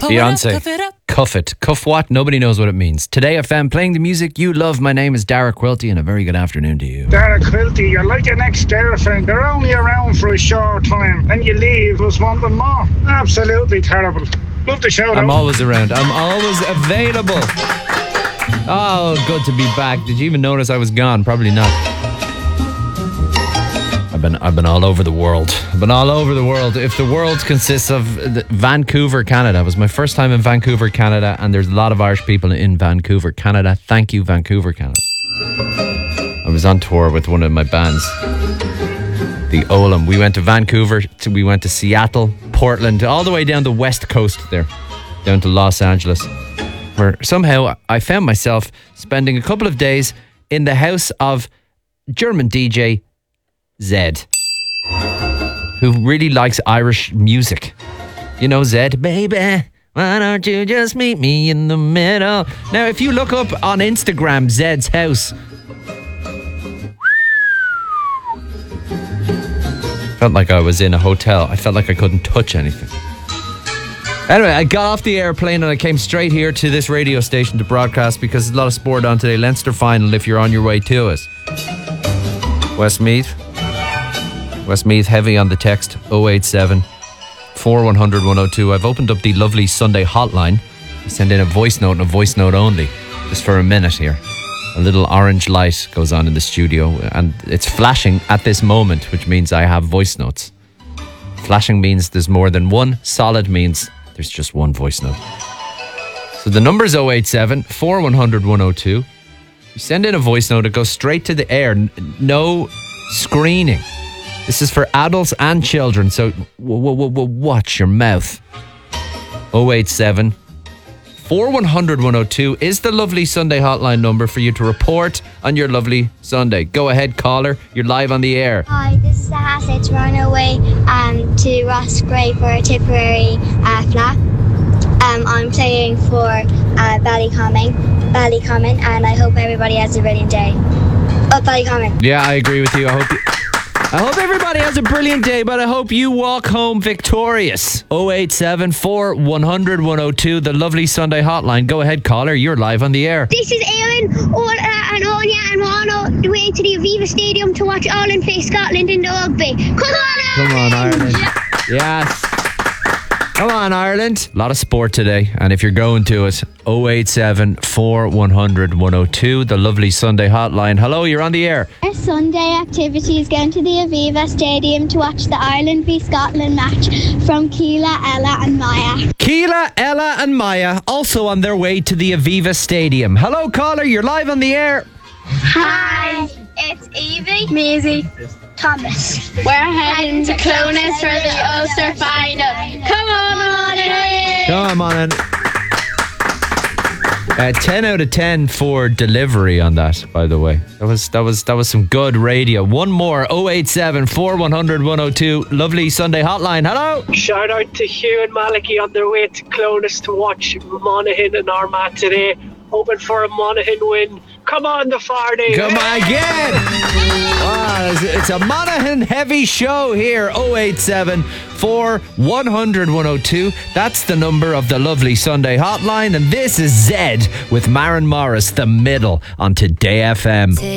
Beyonce. Cuff it. Cuff what? Nobody knows what it means. Today FM, playing the music you love. My name is Dara Quilty, and a very good afternoon to you. Dara Quilty, you're like an ex-girlfriend. They're only around for a short time, and you leave, plus want them more. Absolutely terrible. Love the show, though. I'm always around. I'm always available. Oh, good to be back. Did you even notice I was gone? Probably not. I've been all over the world. I've been all over the world. If the world consists of Vancouver, Canada, it was my first time in Vancouver, Canada, and there's a lot of Irish people in Vancouver, Canada. Thank you, Vancouver, Canada. I was on tour with one of my bands, the Olam. We went to Vancouver, we went to Seattle, Portland, all the way down the west coast there, down to Los Angeles, where somehow I found myself spending a couple of days in the house of German DJ Zed, who really likes Irish music. You know Zed, baby, why don't you just meet me in the middle? Now, if you look up on Instagram Zed's house, felt like I was in a hotel. I felt like I couldn't touch anything. Anyway, I got off the airplane and I came straight here to this radio station to broadcast because there's a lot of sport on today. Leinster final if you're on your way to it. Westmeath heavy on the text 087 4100 102. I've opened up the lovely Sunday hotline. You send in a voice note and a voice note only, just for a minute here. A little orange light goes on in the studio and it's flashing at this moment, which means I have voice notes. Flashing means there's more than one. Solid means there's just one voice note. So the number is 087 4100 102. You send in a voice note, it goes straight to the air. No screening. This is for adults and children, so watch your mouth. 087 4100 102 is the lovely Sunday hotline number for you to report on your lovely Sunday. Go ahead, caller. You're live on the air. Hi, this is Sahas. It's run away to Ross Gray for a Tipperary flat. I'm playing for Ballycommon, and I hope everybody has a brilliant day. Oh, Ballycommon. Yeah, I agree with you. I hope everybody has a brilliant day, but I hope you walk home victorious. 087 4100 102, the lovely Sunday hotline. Go ahead, caller. You're live on the air. This is Aaron, and Anya, and we're on the way to the Aviva Stadium to watch Ireland play Scotland in the rugby. Come on, Ireland. Yes. Come on, Ireland. A lot of sport today, and if you're going to it, 087 4100 102, the lovely Sunday hotline. Hello, you're on the air. Our Sunday activity is going to the Aviva Stadium to watch the Ireland v Scotland match from Keela, Ella and Maya. Keela, Ella and Maya also on their way to the Aviva Stadium. Hello, caller, you're live on the air. Hi, it's Evie, Maisie, Thomas. We're heading to Clonus for the Ulster final. Come on in. Come on in. 10 out of 10 for delivery on that, by the way. That was some good radio. One more, 087 4100 102, lovely Sunday hotline. Hello. Shout out to Hugh and Malachy on their way to Clonus to watch Monaghan and Armagh today. Hoping for a Monaghan win. Come on, the Fardy. Come on again. Wow, it's a Monaghan heavy show here. 087 4100 102. That's the number of the lovely Sunday hotline. And this is Zed with Maren Morris, The Middle, on Today FM.